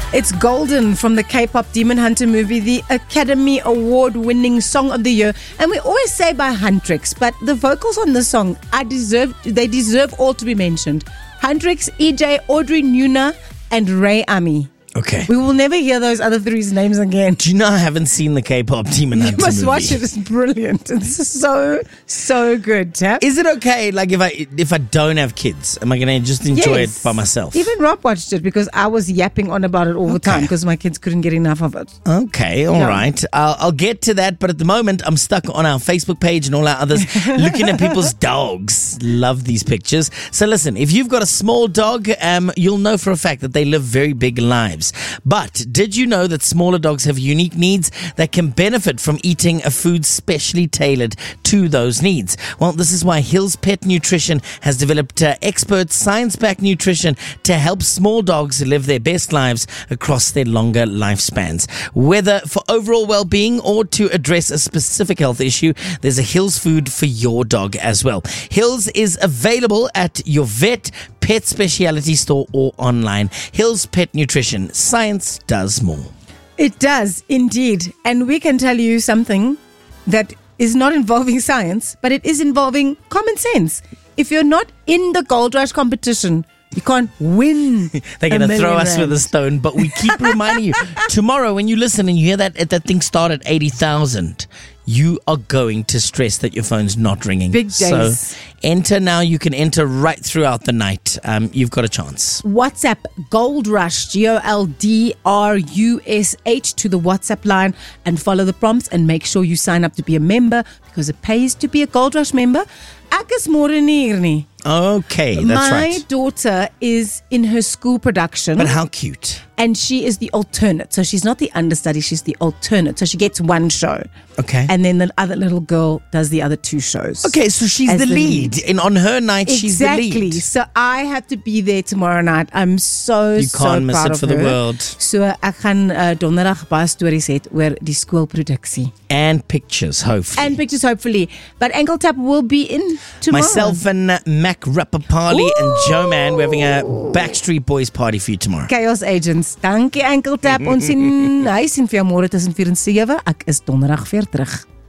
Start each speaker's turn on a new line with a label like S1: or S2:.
S1: It's Golden from the K-pop Demon Hunter movie, the Academy Award-winning Song of the Year. And we always say by Huntrix, but the vocals on this song, they deserve all to be mentioned. Huntrix, EJ, Audrey Nuna, and Ray Ami.
S2: Okay.
S1: We will never hear those other three's names again.
S2: Do you know I haven't seen the K-pop Demon Hunter movie?
S1: You must watch it. It's brilliant. It's so good. Huh?
S2: Is it okay, like if I don't have kids, am I going to just enjoy it by myself?
S1: Even Rob watched it because I was yapping on about it all the time because my kids couldn't get enough of it.
S2: Okay, all right. I'll get to that, but at the moment I'm stuck on our Facebook page and all our others looking at people's dogs. Love these pictures. So listen, if you've got a small dog, you'll know for a fact that they live very big lives. But did you know that smaller dogs have unique needs that can benefit from eating a food specially tailored to those needs? Well, this is why Hills Pet Nutrition has developed expert science-backed nutrition to help small dogs live their best lives across their longer lifespans. Whether for overall well-being or to address a specific health issue, there's a Hills food for your dog as well. Hills is available at your vet, pet specialty store or online. Hills Pet Nutrition. Science does more.
S1: It does indeed. And we can tell you something that is not involving science, but it is involving common sense. If you're not in the Gold Rush competition, you can't win.
S2: They're going to throw us with a stone, but we keep reminding you. Tomorrow, when you listen and you hear that thing start at 80,000, you are going to stress that your phone's not ringing.
S1: Big days.
S2: So enter now. You can enter right throughout the night. You've got a chance.
S1: WhatsApp Gold Rush, GOLDRUSH to the WhatsApp line and follow the prompts and make sure you sign up to be a member because it pays to be a Gold Rush member. Ek is môre nie hier nie.
S2: Okay, that's right.
S1: My daughter is in her school production.
S2: But how cute.
S1: And she is the alternate. So she's not the understudy, she's the alternate. So she gets one show.
S2: Okay.
S1: And then the other little girl does the other two shows.
S2: Okay, so she's the lead. And on her night, she's the lead.
S1: Exactly. So I have to be there tomorrow night. I'm so
S2: You can't miss it for the world.
S1: So ek gaan donderdag baie stories hê oor die skoolproduksie.
S2: And pictures, hopefully.
S1: But Ankle Tap will be in tomorrow.
S2: Myself and Mac Rappapali and Joe Man, we're having a Backstreet Boys party for you tomorrow.
S1: Chaos Agents. Dankie Ankle Tap. Ons sien hy sien vir jou môre tussen 4 en 7. Ek is donderdag weer terug.